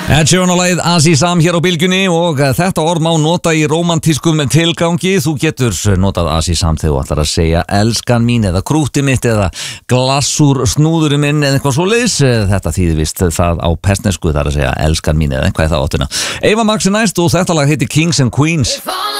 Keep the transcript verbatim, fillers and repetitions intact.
Ed Sheeran og lagið Azizam hér á bylgjunni og þetta orð má nota í rómantískum tilgangi. Þú getur notað Azizam þegar þú ætlar að segja elskan mín eða krúti mitt eða glassúr snúðurinn minn eða eitthvað svoleiðis. Þetta þýðir vist það á persnesku, það er að segja elskan mín eða eitthvað í það áttuna. Eva Max er næst og þetta lag heitir Kings and Queens.